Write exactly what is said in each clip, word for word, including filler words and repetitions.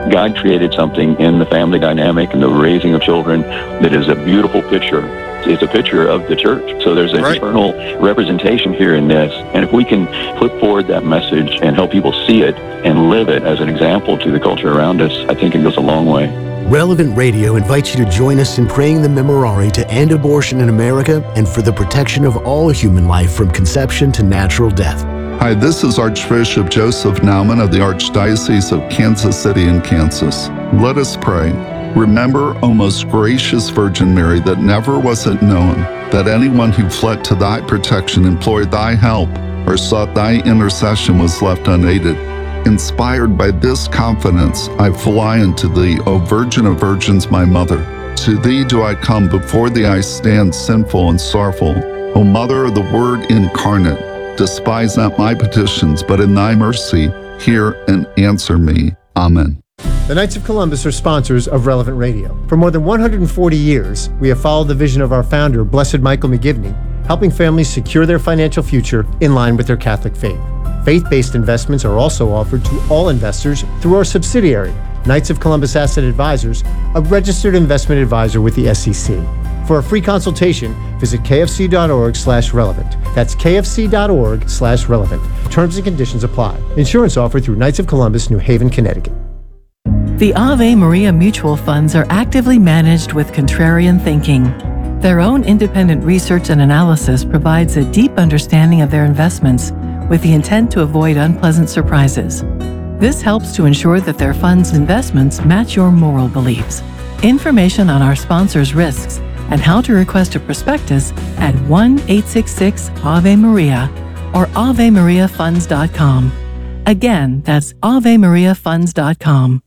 God created something in the family dynamic and the raising of children that is a beautiful picture. It's a picture of the church. So there's an Right. eternal representation here in this. And if we can put forward that message and help people see it and live it as an example to the culture around us, I think it goes a long way. Relevant Radio invites you to join us in praying the Memorare to end abortion in America and for the protection of all human life from conception to natural death. Hi, this is Archbishop Joseph Naumann of the Archdiocese of Kansas City in Kansas. Let us pray. Remember, O most gracious Virgin Mary, that never was it known that anyone who fled to thy protection, implored thy help, or sought thy intercession was left unaided. Inspired by this confidence, I fly unto thee, O Virgin of Virgins, my Mother. To thee do I come, before thee I stand sinful and sorrowful. O Mother of the Word incarnate, despise not my petitions, but in thy mercy hear and answer me. Amen. The Knights of Columbus are sponsors of Relevant Radio. For more than one hundred forty years, we have followed the vision of our founder, Blessed Michael McGivney, helping families secure their financial future in line with their Catholic faith. Faith-based investments are also offered to all investors through our subsidiary, Knights of Columbus Asset Advisors, a registered investment advisor with the S E C. For a free consultation, visit kfc.org slash relevant. That's kfc.org slash relevant. Terms and conditions apply. Insurance offered through Knights of Columbus, New Haven, Connecticut. The Ave Maria mutual funds are actively managed with contrarian thinking. Their own independent research and analysis provides a deep understanding of their investments with the intent to avoid unpleasant surprises. This helps to ensure that their funds' investments match your moral beliefs. Information on our sponsors' risks and how to request a prospectus at one eight six six Ave Maria or ave maria funds dot com. Again, that's ave maria funds dot com.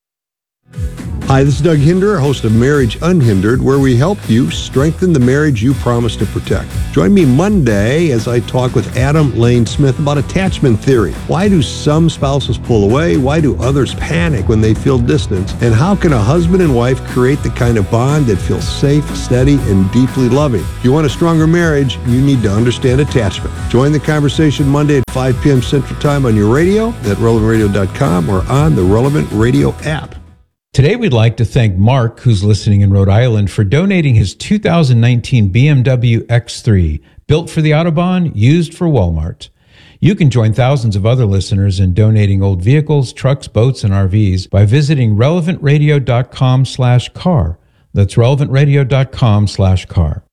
Hi, this is Doug Hinderer, host of Marriage Unhindered, where we help you strengthen the marriage you promise to protect. Join me Monday as I talk with Adam Lane Smith about attachment theory. Why do some spouses pull away? Why do others panic when they feel distance? And how can a husband and wife create the kind of bond that feels safe, steady, and deeply loving? If you want a stronger marriage, you need to understand attachment. Join the conversation Monday at five p.m. Central Time on your radio, at relevant radio dot com, or on the Relevant Radio app. Today, we'd like to thank Mark, who's listening in Rhode Island, for donating his two thousand nineteen B M W X three, built for the Autobahn, used for Walmart. You can join thousands of other listeners in donating old vehicles, trucks, boats, and R Vs by visiting relevant radio dot com slash car. That's relevant radio dot com slash car.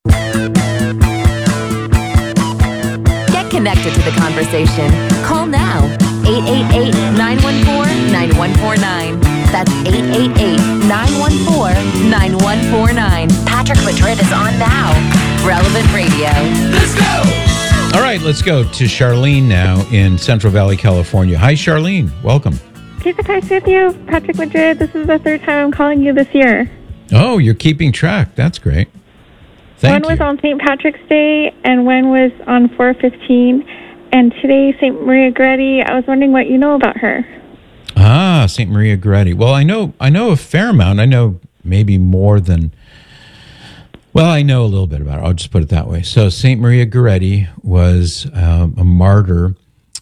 Get connected to the conversation. Call now, eight eight eight, nine one four, nine one four nine. That's eight eight eight, nine one four, nine one four nine. Patrick Madrid is on now. Relevant Radio. Let's go! All right, let's go to Charlene now in Central Valley, California. Hi, Charlene. Welcome. Keep the Christ with you, Patrick Madrid. This is the third time I'm calling you this year. Oh, you're keeping track. That's great. Thank One you. was on Saint Patrick's Day, and one was on four fifteen. And today, Saint Maria Goretti. I was wondering what you know about her. Ah, Saint Maria Goretti. Well, I know I know a fair amount. I know maybe more than, well, I know a little bit about her. I'll just put it that way. So Saint Maria Goretti was um, a martyr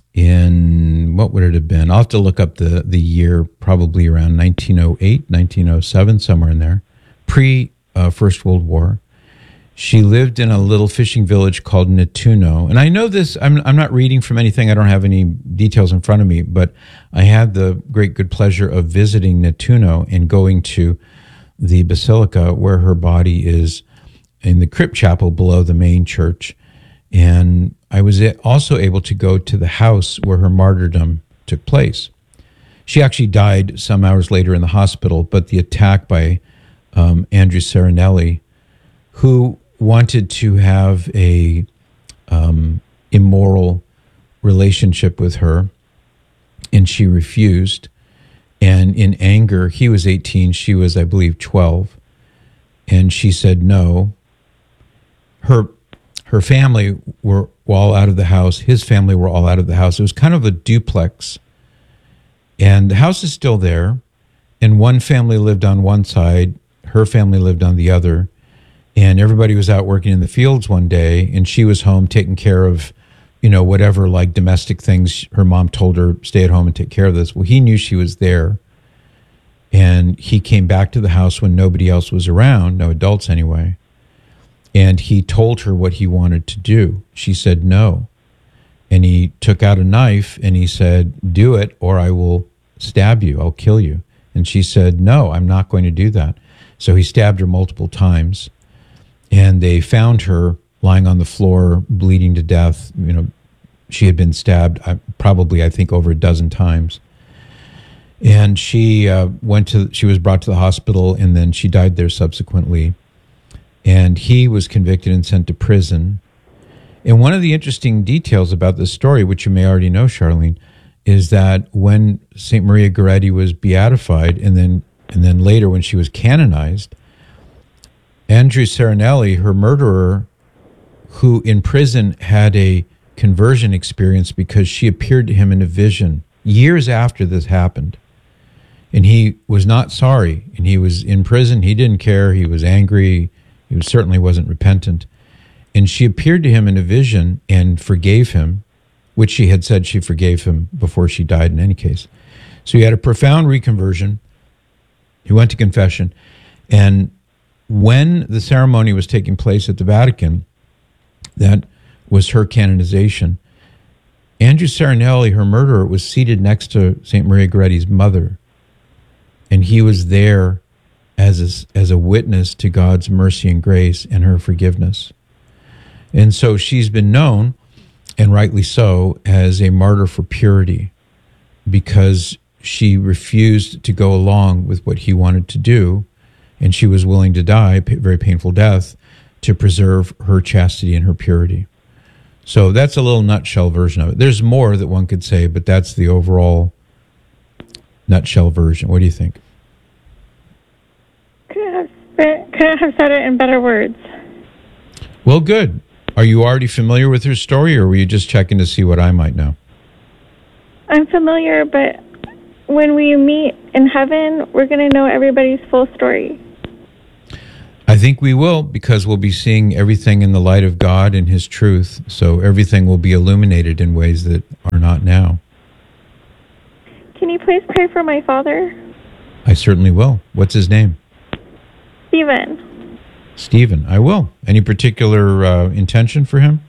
in, what would it have been? I'll have to look up the, the year, probably around nineteen oh eight, nineteen oh seven, somewhere in there, pre-First uh, World War. She lived in a little fishing village called Nettuno. And I know this, I'm I'm not reading from anything, I don't have any details in front of me, but I had the great good pleasure of visiting Nettuno and going to the basilica where her body is in the crypt chapel below the main church. And I was also able to go to the house where her martyrdom took place. She actually died some hours later in the hospital, but the attack by um, Andrew Serenelli, who wanted to have a um, immoral relationship with her, and she refused. And in anger, he was eighteen, she was, I believe, twelve, and she said no. Her her family were all out of the house. His family were all out of the house. It was kind of a duplex, and the house is still there, and one family lived on one side, her family lived on the other. And everybody was out working in the fields one day, and she was home taking care of, you know, whatever, like domestic things. Her mom told her, stay at home and take care of this. Well, he knew she was there. And he came back to the house when nobody else was around, no adults anyway. And he told her what he wanted to do. She said no. And he took out a knife and he said, do it or I will stab you, I'll kill you. And she said, no, I'm not going to do that. So he stabbed her multiple times. And they found her lying on the floor, bleeding to death. You know, she had been stabbed uh, probably, I think, over a dozen times. And she uh, went to, she was brought to the hospital, and then she died there subsequently. And he was convicted and sent to prison. And one of the interesting details about this story, which you may already know, Charlene, is that when Saint Maria Goretti was beatified, and then and then later when she was canonized, Andrew Serenelli, her murderer, who in prison had a conversion experience because she appeared to him in a vision years after this happened. And he was not sorry. And he was in prison. He didn't care. He was angry. He was, certainly wasn't repentant. And she appeared to him in a vision and forgave him, which she had said she forgave him before she died in any case. So he had a profound reconversion. He went to confession. And when the ceremony was taking place at the Vatican, that was her canonization, Andrew Serenelli, her murderer, was seated next to Saint Maria Goretti's mother. And he was there as a, as a witness to God's mercy and grace and her forgiveness. And so she's been known, and rightly so, as a martyr for purity, because she refused to go along with what he wanted to do, and she was willing to die a very painful death to preserve her chastity and her purity. So that's a little nutshell version of it. There's more that one could say, but that's the overall nutshell version. What do you think? Couldn't have, spent, couldn't have said it in better words. Well, good. Are you already familiar with her story, or were you just checking to see what I might know? I'm familiar, but when we meet in heaven, we're going to know everybody's full story. I think we will, because we'll be seeing everything in the light of God and His truth, so everything will be illuminated in ways that are not now. Can you please pray for my father? I certainly will. What's his name? Stephen. Stephen, I will. Any particular uh, intention for him?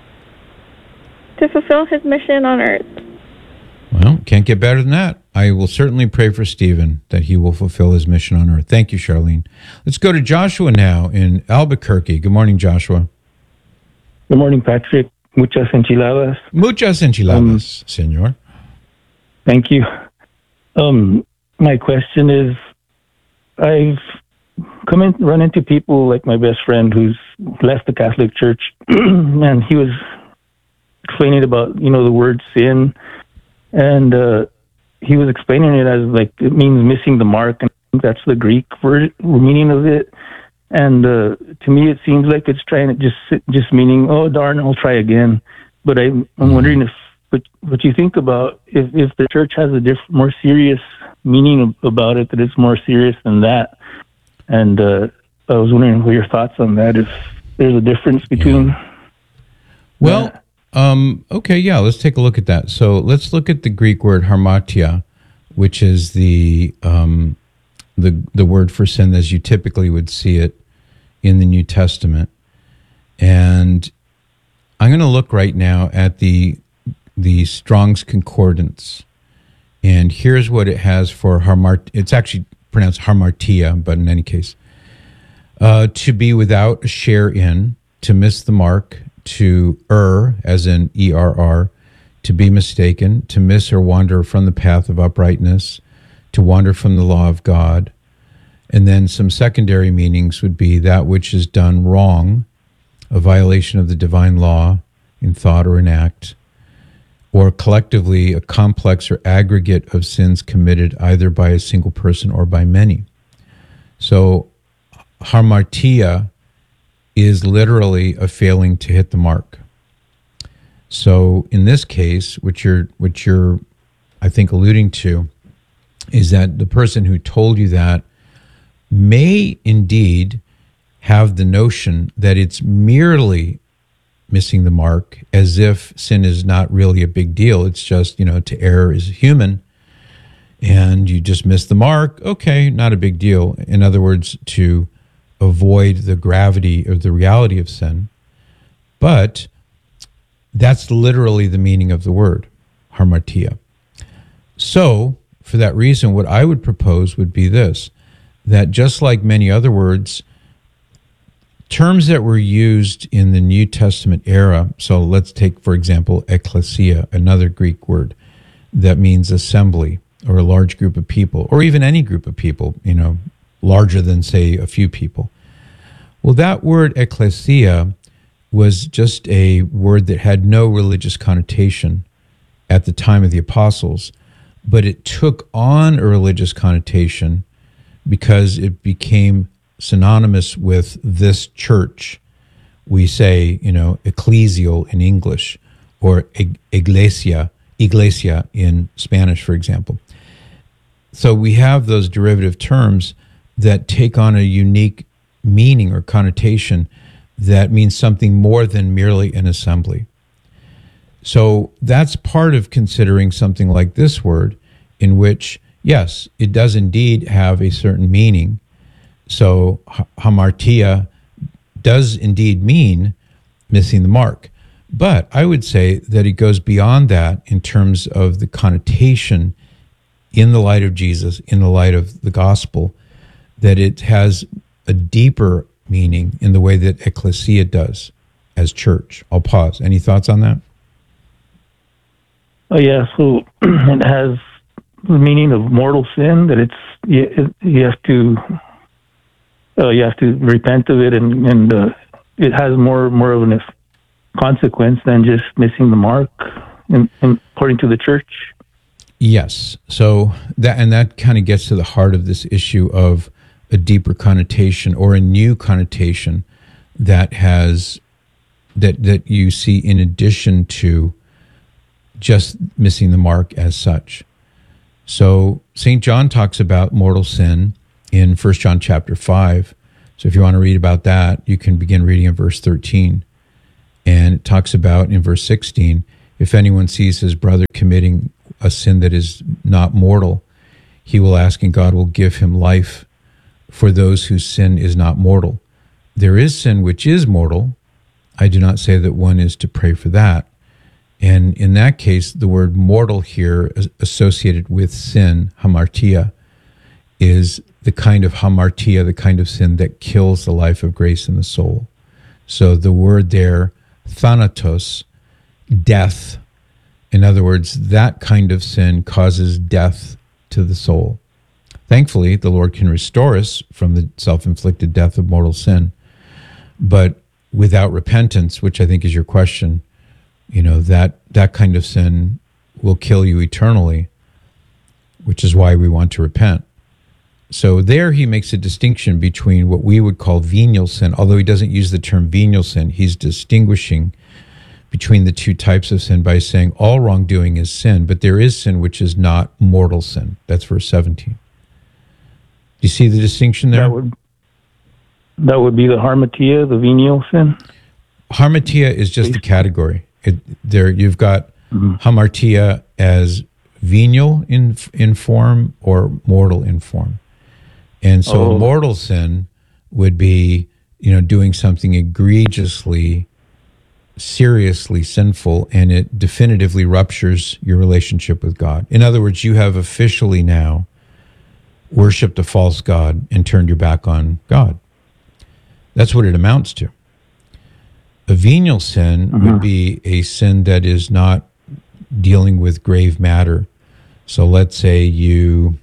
To fulfill his mission on earth. Well, can't get better than that. I will certainly pray for Stephen that he will fulfill his mission on earth. Thank you, Charlene. Let's go to Joshua now in Albuquerque. Good morning, Joshua. Good morning, Patrick. Muchas enchiladas. Muchas enchiladas, um, senor. Thank you. Um, my question is, I've come in, run into people like my best friend who's left the Catholic Church, and he was explaining about, you know, the word sin, and uh, he was explaining it as like it means missing the mark, and I think that's the Greek word meaning of it. And uh, to me, it seems like it's trying to just just meaning, oh darn, I'll try again. But I'm, I'm wondering if what what you think about if if the church has a diff- more serious meaning about it, that it's more serious than that. And uh, I was wondering what your thoughts on that, if there's a difference between... Yeah. Well, um, okay, yeah, let's take a look at that. So let's look at the Greek word harmatia, which is the um, the the word for sin as you typically would see it in the New Testament. And I'm going to look right now at the the Strong's Concordance. And here's what it has for harmart. It's actually pronounced harmartia, but in any case, uh, to be without a share in, to miss the mark, to err, as in E R R, to be mistaken, to miss or wander from the path of uprightness, to wander from the law of God. And then some secondary meanings would be that which is done wrong, a violation of the divine law in thought or in act, or collectively a complex or aggregate of sins committed either by a single person or by many. So harmartia is literally a failing to hit the mark. So in this case, what you're, what you're, I think, alluding to is that the person who told you that may indeed have the notion that it's merely missing the mark, as if sin is not really a big deal. It's just, you know, to err is human. and you just missed the mark, okay, not a big deal. In other words, to avoid the gravity or the reality of sin. But that's literally the meaning of the word, hamartia. So, for that reason, what I would propose would be this, that just like many other words, terms that were used in the New Testament era, so let's take, for example, ecclesia, another Greek word that means assembly or a large group of people, or even any group of people, you know, larger than, say, a few people. Well, that word ecclesia was just a word that had no religious connotation at the time of the apostles, but it took on a religious connotation because it became synonymous with this church. We say, you know, ecclesial in English, or iglesia, iglesia in Spanish, for example. So we have those derivative terms that take on a unique meaning or connotation that means something more than merely an assembly. So that's part of considering something like this word, in which, yes, it does indeed have a certain meaning. So hamartia does indeed mean missing the mark. But I would say that it goes beyond that in terms of the connotation in the light of Jesus, in the light of the gospel, that it has a deeper meaning in the way that ecclesia does as church. I'll pause. Any thoughts on that? Oh, yeah. So it has the meaning of mortal sin, that it's, you, you have to, uh, you have to repent of it, and, and uh, it has more, more of a consequence than just missing the mark, in, in, according to the church. Yes. So that, and that kind of gets to the heart of this issue of a deeper connotation or a new connotation that has, that, that you see in addition to just missing the mark as such. So Saint John talks about mortal sin in First John chapter five. So if you want to read about that, you can begin reading in verse thirteen. And it talks about in verse sixteen, if anyone sees his brother committing a sin that is not mortal, he will ask and God will give him life for those whose sin is not mortal. There is sin which is mortal. I do not say that one is to pray for that. And in that case, the word mortal here associated with sin, hamartia, is the kind of hamartia, the kind of sin that kills the life of grace in the soul. So the word there, thanatos, death. In other words, that kind of sin causes death to the soul. Thankfully, the Lord can restore us from the self-inflicted death of mortal sin. But without repentance, which I think is your question, you know, that, that kind of sin will kill you eternally, which is why we want to repent. So there he makes a distinction between what we would call venial sin, although he doesn't use the term venial sin. He's distinguishing between the two types of sin by saying all wrongdoing is sin, but there is sin which is not mortal sin. That's verse seventeen. Do you see the distinction there? That would, that would be the hamartia, the venial sin? Hamartia is just a category. It, there, you've got mm-hmm. hamartia as venial in in form or mortal in form. And so oh. mortal sin would be, you know, doing something egregiously, seriously sinful, and it definitively ruptures your relationship with God. In other words, you have officially now worshipped a false god and turned your back on God. That's what it amounts to. A venial sin mm-hmm. would be a sin that is not dealing with grave matter. So let's say you,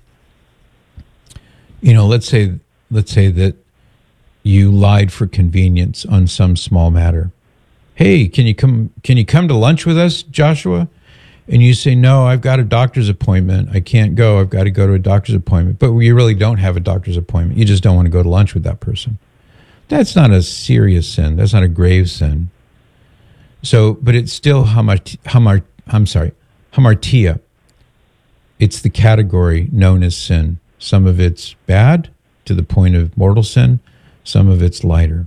you know, let's say, let's say that you lied for convenience on some small matter. Hey, can you come, can you come to lunch with us, Joshua? And you say, no, I've got a doctor's appointment. I can't go. I've got to go to a doctor's appointment. But you really don't have a doctor's appointment. You just don't want to go to lunch with that person. That's not a serious sin. That's not a grave sin. So, but it's still hamar, hamar, I'm sorry, hamartia. It's the category known as sin. Some of it's bad to the point of mortal sin. Some of it's lighter.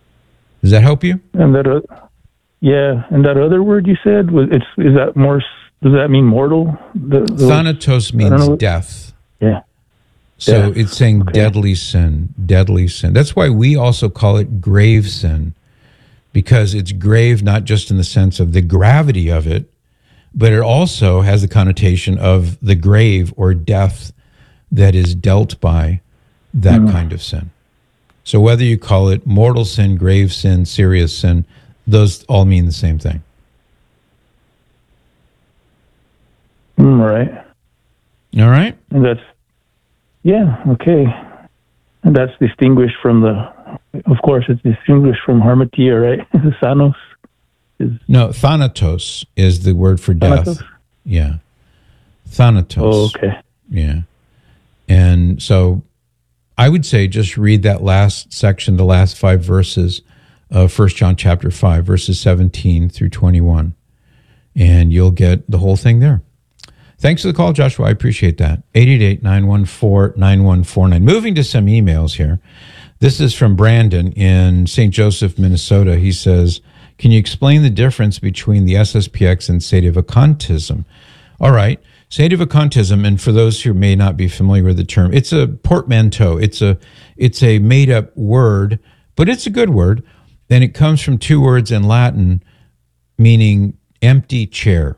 Does that help you? And that, uh, yeah, and that other word you said was it's is that more does that mean mortal? The, those, Thanatos means death. Yeah. So death. it's saying okay. deadly sin, deadly sin. That's why we also call it grave sin, because it's grave not just in the sense of the gravity of it, but it also has the connotation of the grave or death that is dealt by that mm. kind of sin. So whether you call it mortal sin, grave sin, serious sin, those all mean the same thing. Mm, right. All right. And that's, yeah, okay. And that's distinguished from the, of course, it's distinguished from harmatia, right? Thanos is... No, thanatos is the word for death. Thanatos? Yeah. Thanatos. Oh, okay. Yeah. And so I would say just read that last section, the last five verses of First John chapter five, verses seventeen through twenty-one, and you'll get the whole thing there. Thanks for the call, Joshua. I appreciate that. eight eight eight, nine one four, nine one four nine. Moving to some emails here. This is from Brandon in Saint Joseph, Minnesota. He says, can you explain the difference between the S S P X and sedevacantism? All right. Sedevacantism, and for those who may not be familiar with the term, it's a portmanteau. It's a it's a made-up word, but it's a good word. And it comes from two words in Latin meaning empty chair.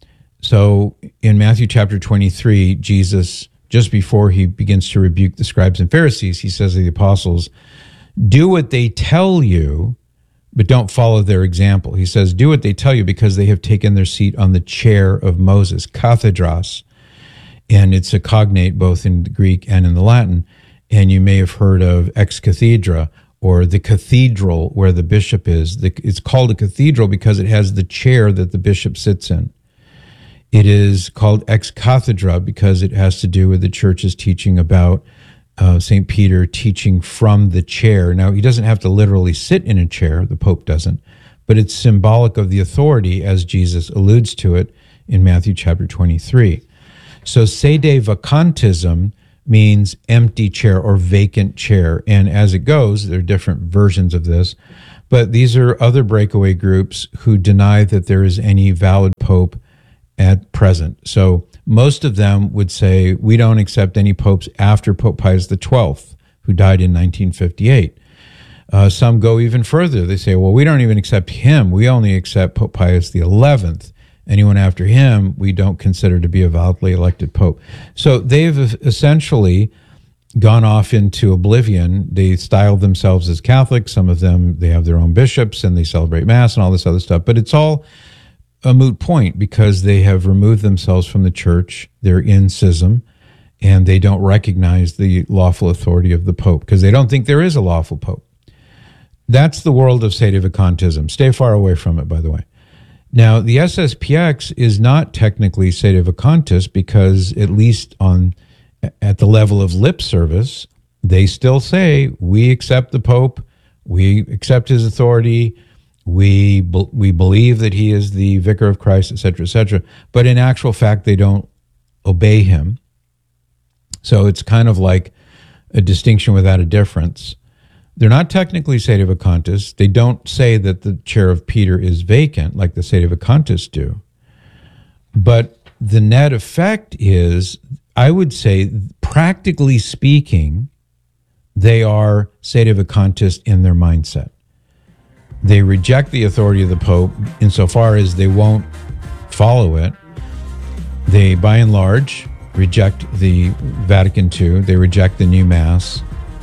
So in Matthew chapter twenty-three, Jesus, just before he begins to rebuke the scribes and Pharisees, he says to the apostles, do what they tell you, but don't follow their example. He says, do what they tell you because they have taken their seat on the chair of Moses, kathedros. And it's a cognate both in the Greek and in the Latin. And you may have heard of ex cathedra, or the cathedral where the bishop is. It's called a cathedral because it has the chair that the bishop sits in. It is called ex cathedra because it has to do with the church's teaching about uh, Saint Peter teaching from the chair. Now, he doesn't have to literally sit in a chair, the Pope doesn't, but it's symbolic of the authority as Jesus alludes to it in Matthew chapter twenty-three. So sedevacantism means empty chair or vacant chair. And as it goes, there are different versions of this, but these are other breakaway groups who deny that there is any valid Pope at present. So most of them would say, we don't accept any popes after Pope Pius the twelfth, who died in nineteen fifty-eight. Uh, some go even further. They say, well, we don't even accept him. We only accept Pope Pius the eleventh. Anyone after him, we don't consider to be a validly elected pope. So they've essentially gone off into oblivion. They style themselves as Catholics. Some of them, they have their own bishops and they celebrate Mass and all this other stuff. But it's all a moot point because they have removed themselves from the church. They're in schism, and they don't recognize the lawful authority of the Pope because they don't think there is a lawful Pope. That's the world of sedevacantism. Stay far away from it, by the way. Now, the S S P X is not technically sedevacantist because, at least on at the level of lip service, they still say, we accept the Pope, we accept his authority, we we believe that he is the vicar of Christ, et cetera, et cetera. But in actual fact, they don't obey him. So it's kind of like a distinction without a difference. They're not technically sedevacantists. They don't say that the chair of Peter is vacant like the sedevacantists do. But the net effect is, I would say, practically speaking, they are sedevacantist in their mindset. They reject the authority of the Pope insofar as they won't follow it. They, by and large, reject the Vatican two. They reject the new Mass,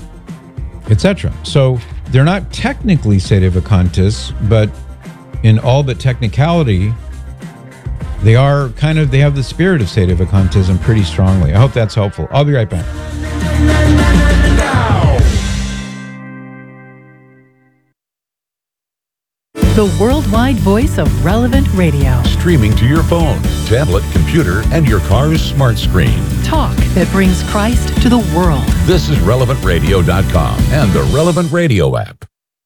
et cetera. So they're not technically sedevacantists, but in all but technicality, they are kind of, they have the spirit of sedevacantism pretty strongly. I hope that's helpful. I'll be right back. The worldwide voice of Relevant Radio. Streaming to your phone, tablet, computer, and your car's smart screen. Talk that brings Christ to the world. This is relevant radio dot com and the Relevant Radio app.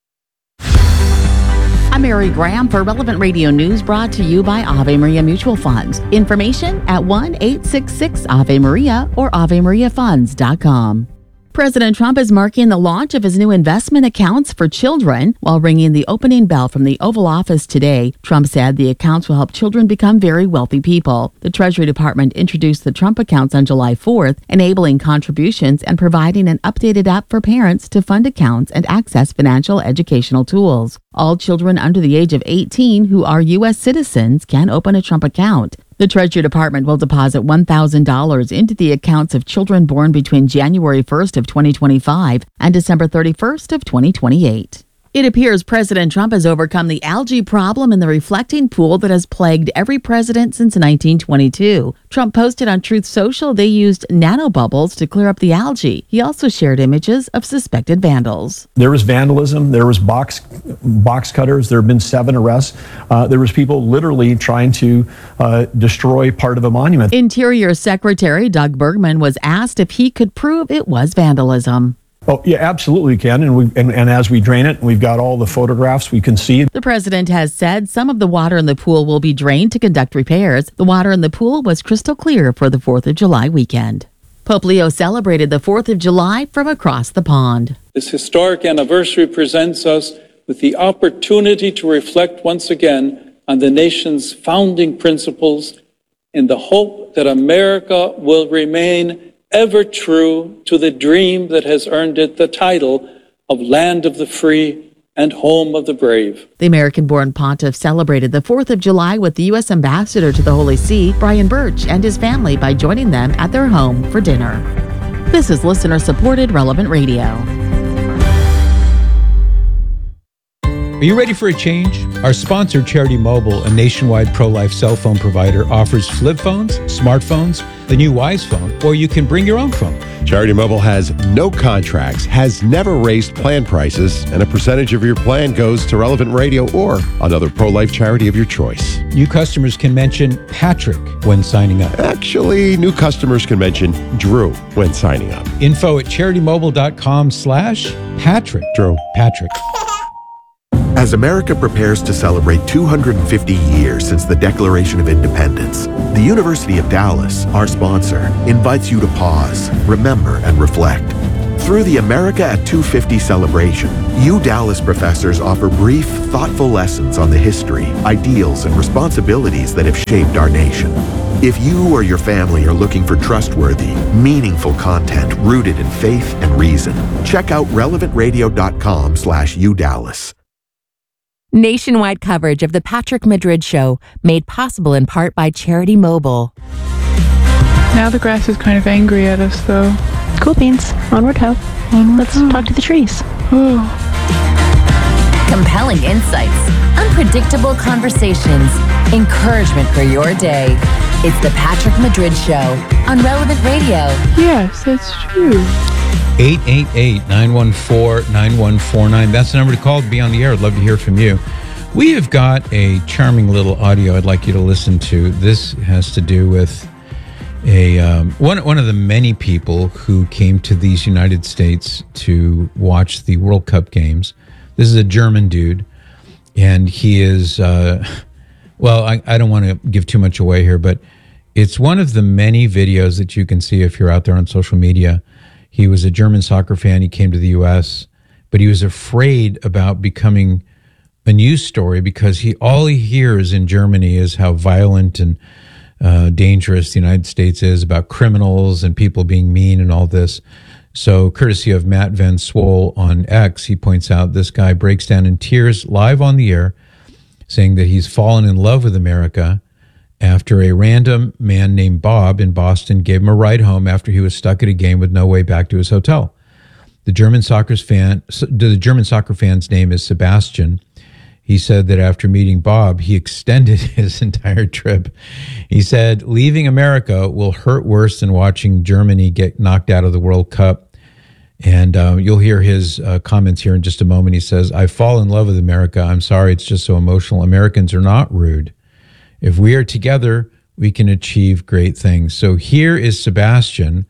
I'm Mary Graham for Relevant Radio News, brought to you by Ave Maria Mutual Funds. Information at one eight six six Ave Maria or ave maria funds dot com. President Trump is marking the launch of his new investment accounts for children while ringing the opening bell from the Oval Office today. Trump said the accounts will help children become very wealthy people. The Treasury Department introduced the Trump accounts on July fourth, enabling contributions and providing an updated app for parents to fund accounts and access financial educational tools. All children under the age of eighteen who are U S citizens can open a Trump account. The Treasury Department will deposit one thousand dollars into the accounts of children born between January first of twenty twenty-five and December thirty-first of twenty twenty-eight. It appears President Trump has overcome the algae problem in the reflecting pool that has plagued every president since nineteen twenty-two. Trump posted on Truth Social they used nanobubbles to clear up the algae. He also shared images of suspected vandals. There was vandalism. There was box box cutters. There have been seven arrests. Uh, there was people literally trying to uh, destroy part of a monument. Interior Secretary Doug Bergman was asked if he could prove it was vandalism. Oh, yeah, absolutely can. And, we, and, and as we drain it, we've got all the photographs we can see. The president has said some of the water in the pool will be drained to conduct repairs. The water in the pool was crystal clear for the fourth of July weekend. Pope Leo celebrated the fourth of July from across the pond. This historic anniversary presents us with the opportunity to reflect once again on the nation's founding principles in the hope that America will remain ever true to the dream that has earned it the title of Land of the Free and Home of the Brave. The American-born pontiff celebrated the fourth of July with the U S Ambassador to the Holy See, Brian Birch, and his family by joining them at their home for dinner. This is listener-supported Relevant Radio. Are you ready for a change? Our sponsor, Charity Mobile, a nationwide pro-life cell phone provider, offers flip phones, smartphones, the new Wise phone, or you can bring your own phone. Charity Mobile has no contracts, has never raised plan prices, and a percentage of your plan goes to Relevant Radio or another pro-life charity of your choice. New customers can mention Patrick when signing up. Actually, new customers can mention Drew when signing up. Info at CharityMobile.com slash Patrick. Drew. Patrick. As America prepares to celebrate two hundred fifty years since the Declaration of Independence, the University of Dallas, our sponsor, invites you to pause, remember, and reflect. Through the America at two fifty celebration, U Dallas professors offer brief, thoughtful lessons on the history, ideals, and responsibilities that have shaped our nation. If you or your family are looking for trustworthy, meaningful content rooted in faith and reason, check out relevantradio.com slash UDallas. Nationwide coverage of the Patrick Madrid Show, made possible in part by Charity Mobile. Now the grass is kind of angry at us, though. Cool beans. Onward ho. Onward Let's ho. talk to the trees. Oh. Compelling insights, unpredictable conversations, encouragement for your day. It's the Patrick Madrid Show on Relevant Radio. Yes, that's true. eight eight eight, nine one four, nine one four nine. That's the number to call to be on the air. I'd love to hear from you. We have got a charming little audio I'd like you to listen to. This has to do with a um, one, one of the many people who came to these United States to watch the World Cup games. This is a German dude, and he is, uh, well, I, I don't want to give too much away here, but it's one of the many videos that you can see if you're out there on social media. He was a German soccer fan. He came to the U S, but he was afraid about becoming a news story because he all he hears in Germany is how violent and uh, dangerous the United States is, about criminals and people being mean and all this. So courtesy of Matt Van Swol on X, he points out this guy breaks down in tears live on the air, saying that he's fallen in love with America after a random man named Bob in Boston gave him a ride home after he was stuck at a game with no way back to his hotel. The German soccer fan, the German soccer fan's name is Sebastian. He said that after meeting Bob, he extended his entire trip. He said, leaving America will hurt worse than watching Germany get knocked out of the World Cup. And uh, you'll hear his uh, comments here in just a moment. He says, I fall in love with America. I'm sorry, it's just so emotional. Americans are not rude. If we are together, we can achieve great things. So here is Sebastian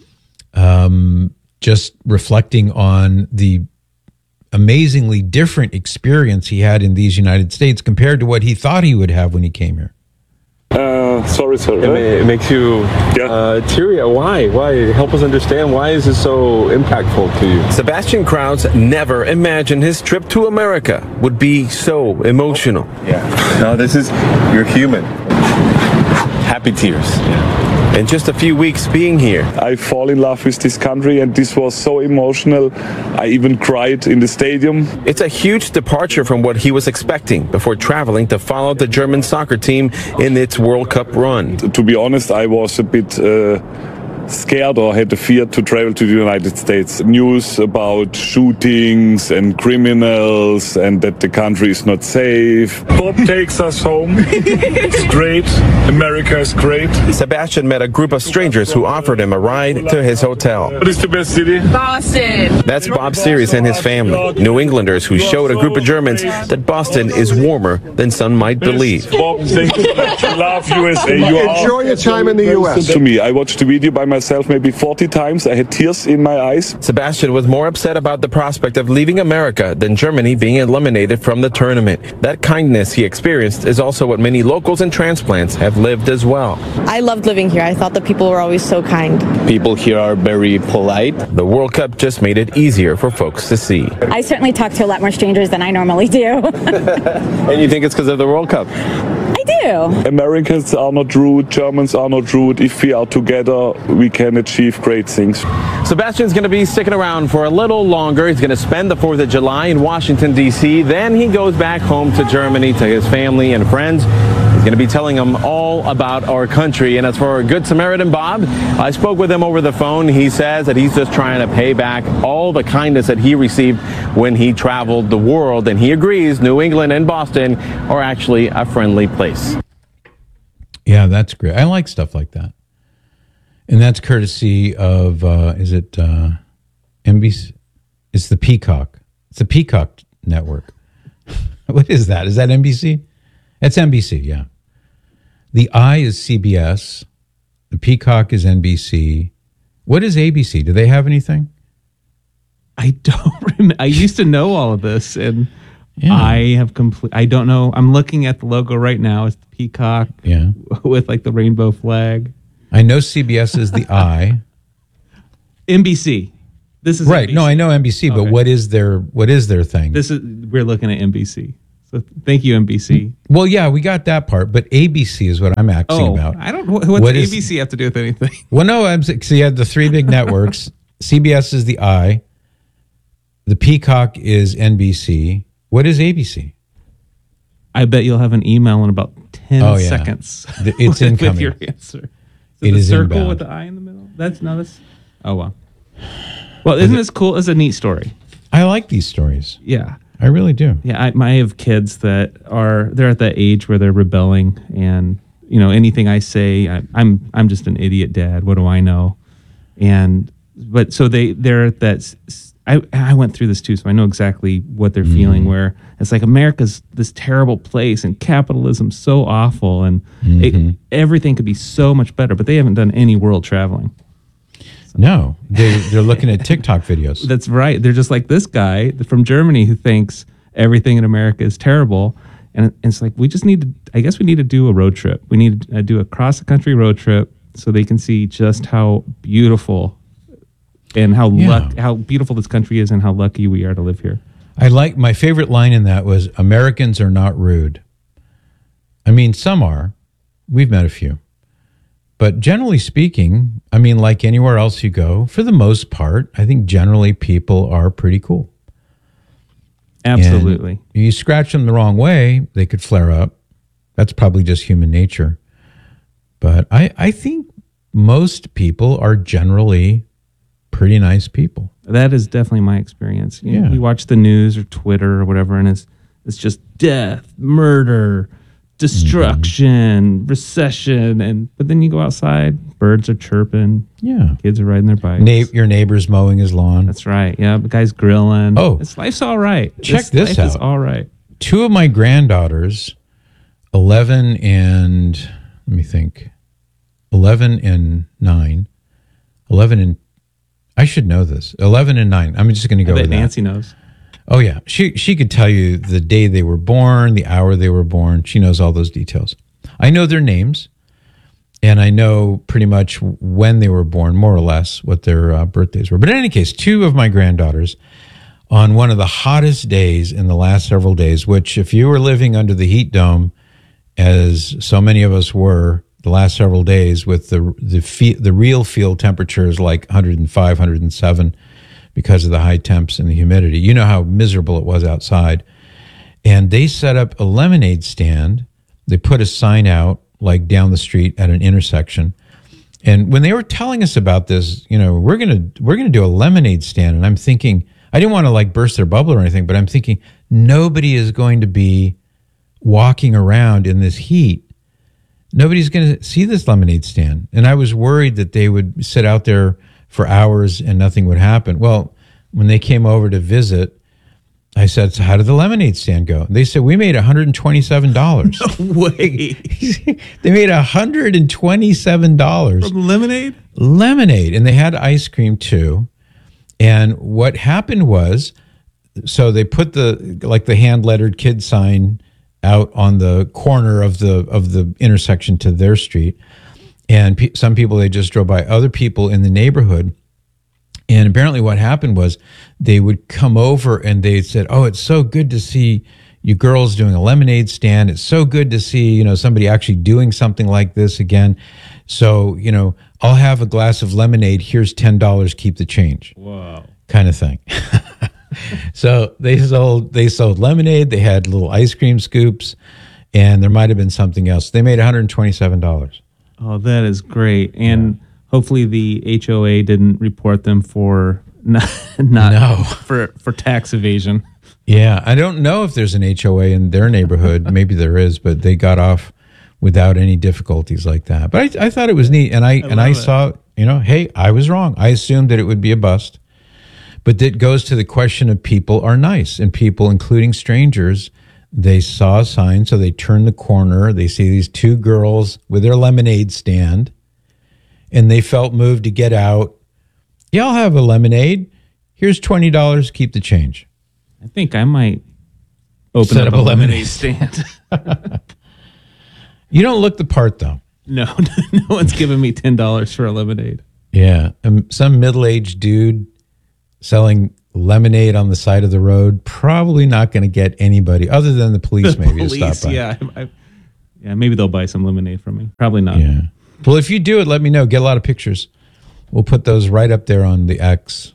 um, just reflecting on the amazingly different experience he had in these United States compared to what he thought he would have when he came here. Uh, Sorry, sorry. It, ma- it makes you uh, teary. Why? Why? Help us understand. Why is this so impactful to you? Sebastian Krause never imagined his trip to America would be so emotional. Yeah. No, this is, you're human. Happy tears. Yeah. In just a few weeks being here, I fall in love with this country, and this was so emotional. I even cried in the stadium. It's a huge departure from what he was expecting before traveling to follow the German soccer team in its World Cup run. To be honest, I was a bit uh, scared or had the fear to travel to the United States. News about shootings and criminals and that the country is not safe. God takes us home. It's great. America is great. Sebastian met a group of strangers who offered him a ride to his hotel. What is the best city? Boston. That's Bob Series and his family, New Englanders who showed a group of Germans that Boston is warmer than some might believe. Bob, thank you. I love U S A. You Enjoy your time in the U S. To me, I watched the video by myself maybe forty times. I had tears in my eyes. Sebastian was more upset about the prospect of leaving America than Germany being eliminated from the tournament. That kindness he experienced is also what many locals and transplants have lived as well. I loved living here. I thought the people were always so kind. People here are very polite. The World Cup just made it easier for folks to see. I certainly talk to a lot more strangers than I normally do. And you think it's because of the World Cup? I do. Americans are not rude, Germans are not rude. If we are together, we can achieve great things. Sebastian's going to be sticking around for a little longer. He's going to spend the fourth of July in Washington, D C Then he goes back home to Germany to his family and friends. He's going to be telling them all about our country. And as for Good Samaritan Bob, I spoke with him over the phone. He says that he's just trying to pay back all the kindness that he received when he traveled the world. And he agrees New England and Boston are actually a friendly place. Yeah, that's great. I like stuff like that. And that's courtesy of, uh, is it uh, N B C? It's the Peacock. It's the Peacock network. What is that? Is that N B C? It's N B C, yeah. The I is C B S. The Peacock is N B C. What is A B C? Do they have anything? I don't remember. I used to know all of this, and yeah. I have complete. I don't know. I'm looking at the logo right now. It's the Peacock, yeah, with like the rainbow flag. I know C B S is the I. N B C. This is right. N B C. No, I know N B C, but Okay. what is their what is their thing? This is we're looking at N B C. So thank you, N B C. Well, yeah, we got that part, but A B C is what I'm asking Oh, about. I don't. What's What A is- B C have to do with anything? Well, no, I'm so you had the three big networks. C B S is the I. The Peacock is N B C. What is A B C? I bet you'll have an email in about ten Oh, yeah. seconds. The- it's with, incoming. with your answer. It the is circle inbound. with the eye in the middle. That's no. That's oh wow. Well, isn't this cool? It's a neat story. I like these stories. Yeah, I really do. yeah. I, I have kids that are they're at that age where they're rebelling, and you know anything I say, I, I'm I'm just an idiot dad. What do I know? And but so they they're at that. s- s- I I went through this too, so I know exactly what they're feeling. Where it's like America's this terrible place, and capitalism's so awful, and it, everything could be so much better. But they haven't done any world traveling. No, they they're looking at TikTok videos. That's right. They're just like this guy from Germany who thinks everything in America is terrible. And it's like, we just need to, I guess we need to do a road trip. We need to do a cross the country road trip so they can see just how beautiful and how Yeah. luck, how beautiful this country is and how lucky we are to live here. I like my favorite line in that was Americans are not rude. I mean, some are. We've met a few. But generally speaking, I mean, like anywhere else you go, for the most part, I think generally people are pretty cool. Absolutely. And you scratch them the wrong way, they could flare up. That's probably just human nature. But I, I think most people are generally pretty nice people. That is definitely my experience. You know, Yeah. you watch the news or Twitter or whatever, and it's it's just death, murder, destruction, Mm-hmm. recession, and but then you go outside, birds are chirping, Yeah. kids are riding their bikes. Na- your neighbor's mowing his lawn. That's right. Yeah, the guy's grilling. Oh. It's, life's all right. Check this life is out. all right. Two of my granddaughters, eleven and, let me think, eleven and nine, eleven and, I should know this, eleven and nine. I'm just going to go I bet with that. Nancy knows. Oh, yeah. She she could tell you the day they were born, the hour they were born. She knows all those details. I know their names. And I know pretty much when they were born, more or less, what their uh, birthdays were. But in any case, two of my granddaughters, on one of the hottest days in the last several days, which if you were living under the heat dome, as so many of us were the last several days, with the the fe- the real field temperatures like one hundred five, one hundred seven because of the high temps and the humidity, you know how miserable it was outside. And they set up a lemonade stand. They put a sign out like down the street at an intersection. And when they were telling us about this, you know, we're going to we're going to do a lemonade stand. And I'm thinking, I didn't want to like burst their bubble or anything, but I'm thinking nobody is going to be walking around in this heat. Nobody's going to see this lemonade stand. And I was worried that they would sit out there for hours and nothing would happen. Well, when they came over to visit, I said, so how did the lemonade stand go? And they said, we made one hundred twenty-seven dollars. No way. They made one hundred twenty-seven dollars. From lemonade? Lemonade. And they had ice cream too. And what happened was, so they put the, like the hand lettered kid sign out on the corner of the, of the intersection to their street. And pe- some people, they just drove by. Other people in the neighborhood. And apparently what happened was they would come over and they said, oh, it's so good to see you girls doing a lemonade stand. It's so good to see, you know, somebody actually doing something like this again. So, you know, I'll have a glass of lemonade. Here's ten dollars. Keep the change. Wow. Kind of thing. So they sold, they sold lemonade. They had little ice cream scoops, and there might have been something else. They made one hundred twenty-seven dollars. Oh, that is great. And yeah. Hopefully the H O A didn't report them for not, not no. for, for tax evasion. Yeah, I don't know if there's an H O A in their neighborhood. Maybe there is, but they got off without any difficulties like that. But I, I thought it was neat, and I, I and I it. saw, you know, hey, I was wrong. I assumed that it would be a bust. But that goes to the question of people are nice, and people, including strangers, they saw a sign, so they turn the corner. They see these two girls with their lemonade stand, and they felt moved to get out. Yeah, I'll have a lemonade. Here's twenty dollars. Keep the change. I think I might open Set up, up a, a lemonade, lemonade stand. You don't look the part, though. No, no one's giving me ten dollars for a lemonade. Yeah, um, some middle-aged dude selling lemonade on the side of the road, probably not going to get anybody other than the police, the maybe police, to stop by. Yeah, I, I, yeah, maybe they'll buy some lemonade from me. Probably not. Yeah. Well, if you do it, let me know. Get a lot of pictures. We'll put those right up there on the X,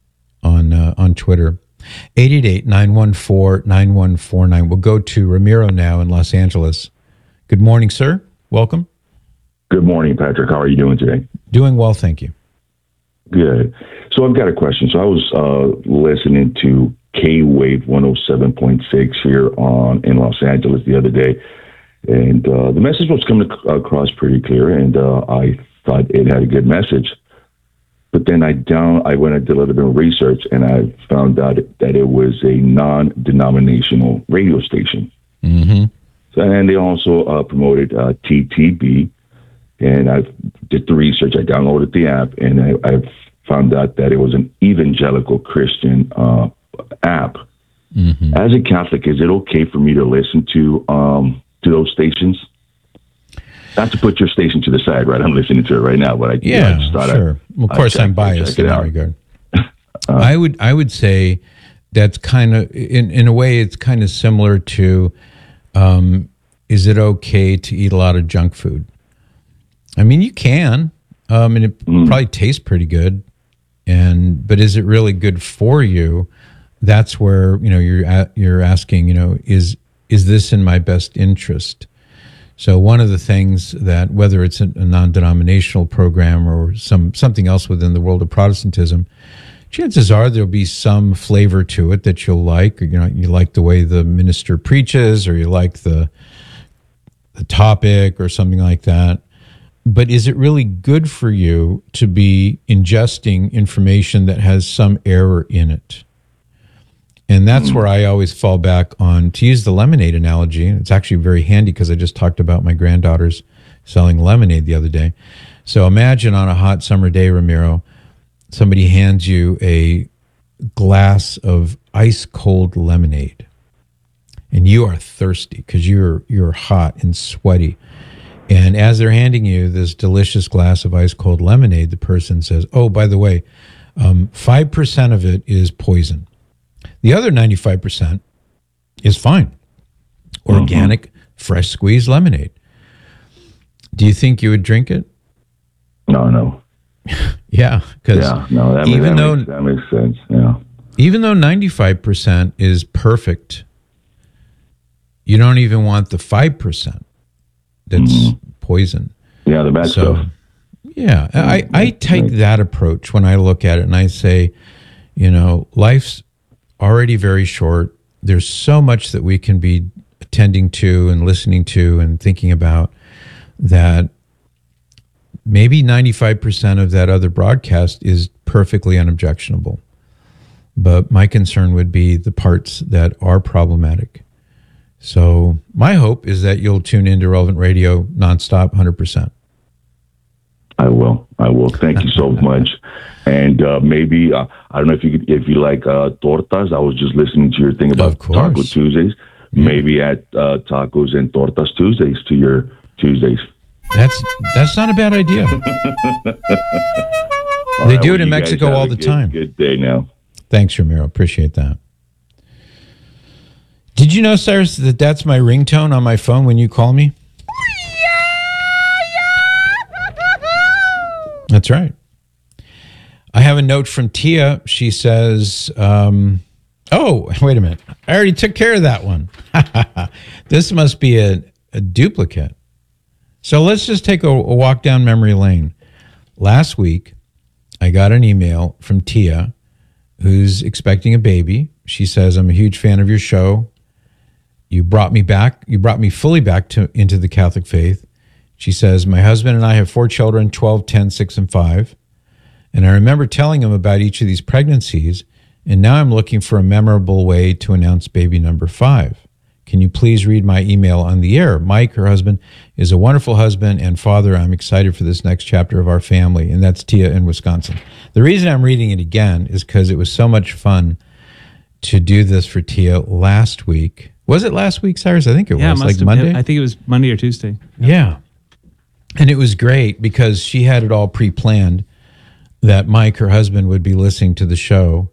on uh, on Twitter. eight eight eight, nine one four, nine one four nine. We'll go to Ramiro now in Los Angeles. Good morning, sir. Welcome. Good morning, Patrick. How are you doing today? Doing well, thank you. Good. So I've got a question. So I was uh, listening to K-Wave one oh seven point six here on in Los Angeles the other day, and uh, the message was coming across pretty clear, and uh, I thought it had a good message. But then I down I went and did a little bit of research, and I found out that it was a non-denominational radio station. Mm-hmm. So, and they also uh, promoted uh, T T B, and I did the research. I downloaded the app, and I, I found out that it was an evangelical Christian uh, app. Mm-hmm. As a Catholic, is it okay for me to listen to um, to those stations? Not to put your station to the side, right? I'm listening to it right now, but I, yeah, you know, I just thought sure. I'd, well, of course, I'd check, I'm biased in that out. regard. uh, I would, I would say that's kind of, in in a way, it's kind of similar to, um, is it okay to eat a lot of junk food? I mean, you can, um, and it mm. probably tastes pretty good, and but is it really good for you? That's where you know you're at, you're asking, you know, is is this in my best interest? So one of the things that, whether it's a non-denominational program or some something else within the world of Protestantism, chances are there'll be some flavor to it that you'll like. Or, you know, you like the way the minister preaches, or you like the the topic, or something like that. But is it really good for you to be ingesting information that has some error in it? And that's mm. where I always fall back on, to use the lemonade analogy. It's actually very handy because I just talked about my granddaughters selling lemonade the other day. So imagine on a hot summer day, Ramiro, somebody hands you a glass of ice cold lemonade, and you are thirsty because you're you're hot and sweaty, And as they're handing you this delicious glass of ice cold lemonade, the person says, oh, by the way, um, five percent of it is poison. The other ninety-five percent is fine. Organic, mm-hmm. fresh squeezed lemonade. Do you think you would drink it? No, no. Yeah, because yeah, no, that, even that though makes, that makes sense. Yeah, even though ninety-five percent is perfect, you don't even want the five percent that's mm-hmm. poison. Yeah, the bad so, stuff. Yeah, I, I take that approach when I look at it, and I say, you know, life's already very short. There's so much that we can be attending to and listening to and thinking about that maybe ninety-five percent of that other broadcast is perfectly unobjectionable. But my concern would be the parts that are problematic. So my hope is that you'll tune into Relevant Radio nonstop, one hundred percent. I will. I will. Thank you so much. And uh, maybe, uh, I don't know if you could, if you like uh, tortas. I was just listening to your thing about Taco Tuesdays. Maybe at uh, Tacos and Tortas Tuesdays to your Tuesdays. That's that's not a bad idea. They right, do well, it in Mexico all the good, time. Good day now. Thanks, Ramiro. Appreciate that. Did you know, Cyrus, that that's my ringtone on my phone when you call me? That's right. I have a note from Tia. She says, um, oh, wait a minute. I already took care of that one. This must be a, a duplicate. So let's just take a, a walk down memory lane. Last week, I got an email from Tia, who's expecting a baby. She says, I'm a huge fan of your show. You brought me back. You brought me fully back to into the Catholic faith. She says, my husband and I have four children, twelve, ten, six, and five. And I remember telling him about each of these pregnancies, and now I'm looking for a memorable way to announce baby number five. Can you please read my email on the air? Mike, her husband, is a wonderful husband and father. I'm excited for this next chapter of our family. And that's Tia in Wisconsin. The reason I'm reading it again is because it was so much fun to do this for Tia last week. Was it last week, Cyrus? I think it yeah, was. It like have, Monday? I think it was Monday or Tuesday. Yeah. And it was great because she had it all pre-planned that Mike, her husband, would be listening to the show.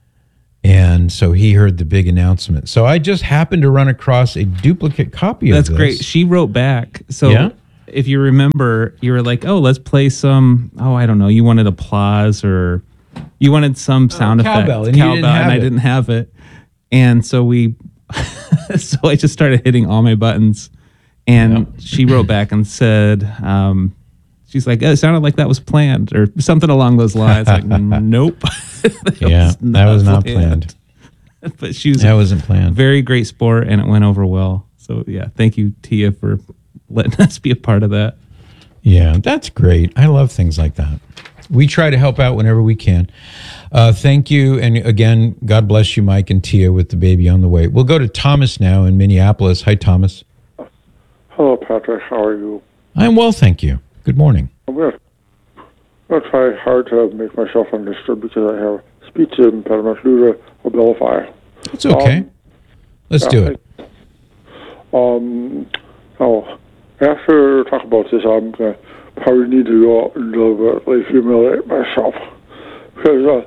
And so he heard the big announcement. So I just happened to run across a duplicate copy That's of this. great. She wrote back. So Yeah? if you remember, you were like, oh, let's play some, oh, I don't know. You wanted applause or you wanted some sound effect. cowbell, and you didn't have and I it. didn't have it. And so we, so I just started hitting all my buttons. And she wrote back and said, um, she's like, oh, it sounded like that was planned or something along those lines. Like, nope. that Yeah, was that was not planned. But she was That wasn't planned. very great sport and it went over well. So yeah, thank you, Tia, for letting us be a part of that. Yeah, that's great. I love things like that. We try to help out whenever we can. Uh, thank you. And again, God bless you, Mike and Tia, with the baby on the way. We'll go to Thomas now in Minneapolis. Hi, Thomas. Hello, Patrick. How are you? I'm well, thank you. Good morning. I'm going to try hard to make myself understood because I have speech impediment due to Abilify. It's okay. Um, Let's yeah, do it. I, um, now, after talk about this, I'm going to probably need to go a little bit like humiliate myself because uh,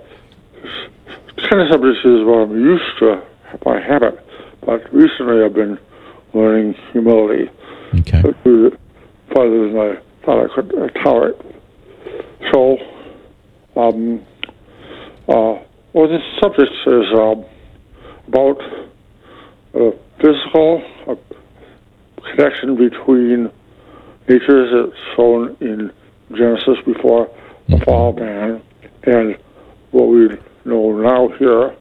this kind of subject is what I'm used to by habit, but recently I've been learning humility. Okay. Farther than I thought I could uh, tolerate. So, um, uh, well, this subject is um, about a physical uh, connection between nature as it's shown in Genesis before the fall of man and what we know now here.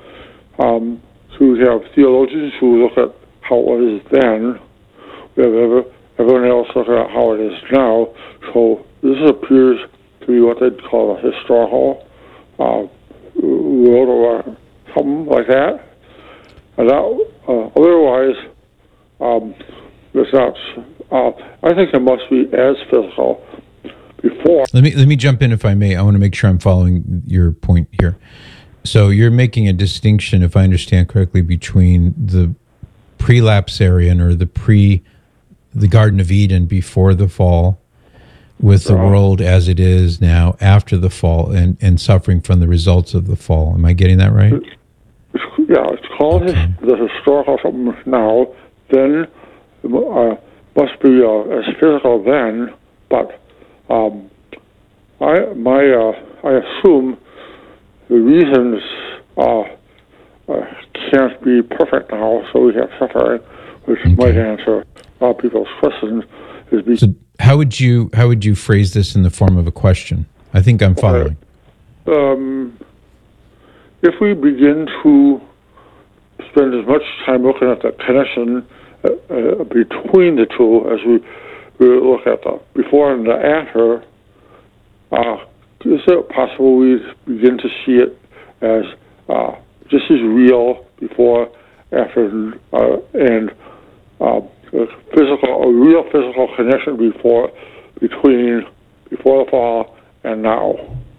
Um, so we have theologians who look at how it was then. We have ever, everyone else looking at how it is now. So this appears to be what they'd call a historical uh, world or something like that. And that, uh, otherwise, um, it's not. Uh, I think it must be as physical before. Let me let me jump in if I may. I want to make sure I'm following your point here. So you're making a distinction, if I understand correctly, between the prelapsarian or the pre the Garden of Eden before the fall with the world as it is now after the fall and, and suffering from the results of the fall. Am I getting that right? Yeah, it's called okay. his, the historical something now. Then uh, must be uh, as physical then, but um, I my uh, I assume the reasons uh, uh, can't be perfect now, so we have suffering, which okay. might answer a lot of people's questions. Is be- so how would you how would you phrase this in the form of a question? I think I'm following. Uh, um, if we begin to spend as much time looking at the connection uh, uh, between the two as we, we look at the before and the after, uh, is it possible we begin to see it as uh, just as real before, after, uh, and uh, a physical, a real physical connection before, between before the fall and now?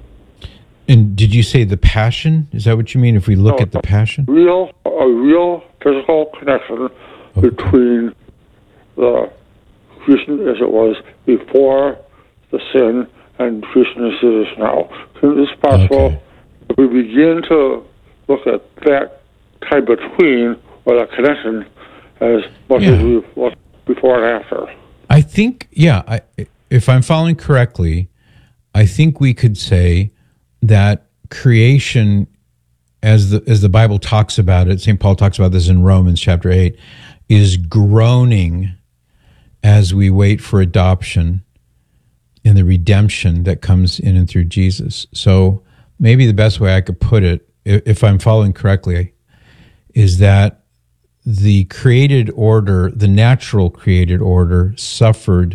And did you say the passion? Is that what you mean? If we look no, at the passion, real a real physical connection okay. between the creation as it was before the sin and creation as it is now. Is it possible okay. if we begin to look at that time between or that connection as much yeah. as we've looked before and after? I think, yeah. I, if I'm following correctly, I think we could say that creation, as the as the Bible talks about it, Saint Paul talks about this in Romans chapter eight, is groaning as we wait for adoption and the redemption that comes in and through Jesus. So maybe the best way I could put it, if I'm following correctly, is that the created order, the natural created order, suffered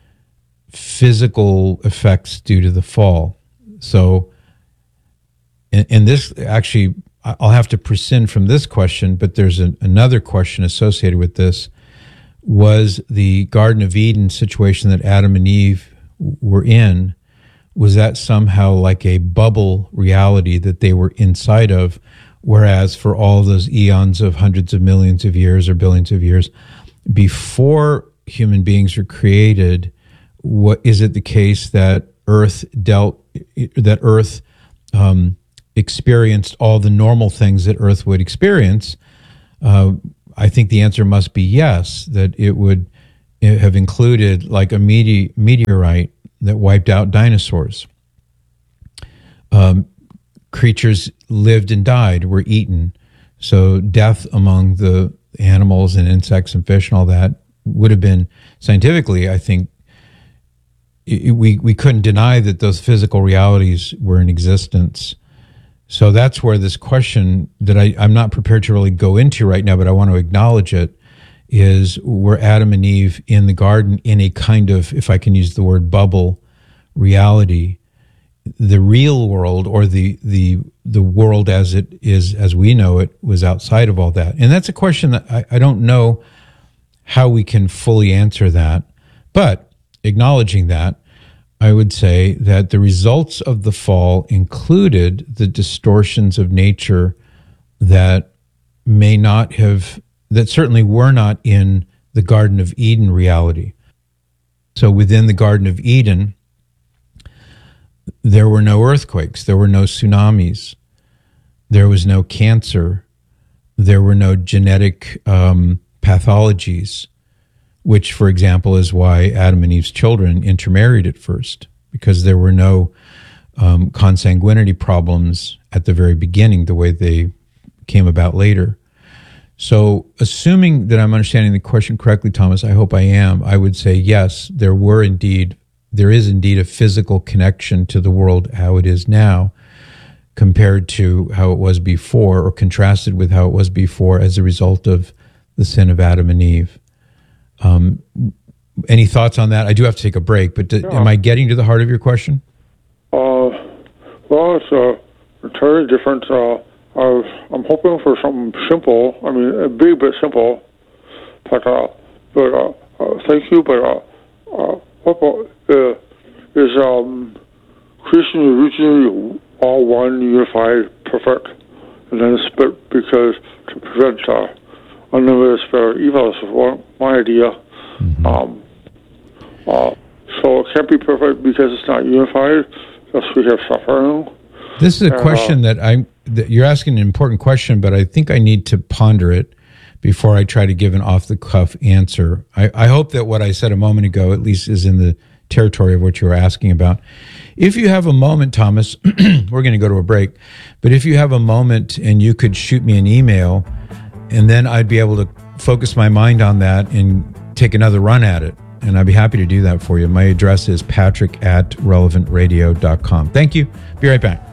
physical effects due to the fall. So And, and this actually, I'll have to prescind from this question, but there's an, another question associated with this. Was the Garden of Eden situation that Adam and Eve were in, was that somehow like a bubble reality that they were inside of, whereas for all those eons of hundreds of millions of years or billions of years before human beings were created, what is it the case that Earth dealt, that Earth um, experienced all the normal things that Earth would experience? Uh, I think the answer must be yes, that it would have included like a mete- meteorite that wiped out dinosaurs. Um, creatures lived and died, were eaten. So death among the animals and insects and fish and all that would have been, scientifically, I think, it, we, we couldn't deny that those physical realities were in existence. So that's where this question that I, I'm not prepared to really go into right now, but I want to acknowledge it, is were Adam and Eve in the garden in a kind of, if I can use the word bubble, reality. The real world, or the the the world as it is, as we know it, was outside of all that. And that's a question that I, I don't know how we can fully answer that. But acknowledging that, I would say that the results of the fall included the distortions of nature that may not have, that certainly were not in the Garden of Eden reality. So within the Garden of Eden, there were no earthquakes, there were no tsunamis, there was no cancer, there were no genetic um, pathologies, which, for example, is why Adam and Eve's children intermarried at first, because there were no um, consanguinity problems at the very beginning, the way they came about later. So assuming that I'm understanding the question correctly, Thomas, I hope I am, I would say yes, there were indeed, there is indeed a physical connection to the world how it is now compared to how it was before, or contrasted with how it was before as a result of the sin of Adam and Eve. Um, any thoughts on that? I do have to take a break, but do, yeah. am I getting to the heart of your question? Uh, well, it's uh, entirely different. Uh, I was, I'm hoping for something simple. I mean, a big bit simple. But, uh, but uh, uh, thank you. But uh, uh, what about, uh, is um, Christian originally all one, unified, perfect, and then split because to prevent uh, unlimited spare evil is one, my idea. Mm-hmm. Um, uh, so it can't be perfect because it's not unified, because we have suffering. This is a And, question uh, that I that you're asking an important question, but I think I need to ponder it before I try to give an off the cuff answer. I, I hope that what I said a moment ago at least is in the territory of what you were asking about. If you have a moment, Thomas, we're going to go to a break, but if you have a moment and you could shoot me an email, and then I'd be able to focus my mind on that and take another run at it. And I'd be happy to do that for you. My address is patrick at relevant radio dot com. Thank you. Be right back.